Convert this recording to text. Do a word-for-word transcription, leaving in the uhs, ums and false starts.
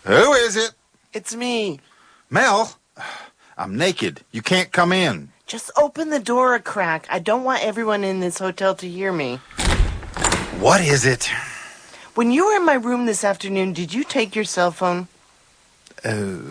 Who is it? It's me. Mel, I'm naked. You can't come in. Just open the door a crack. I don't want everyone in this hotel to hear me. What is it? When you were in my room this afternoon, did you take your cell phone? Uh,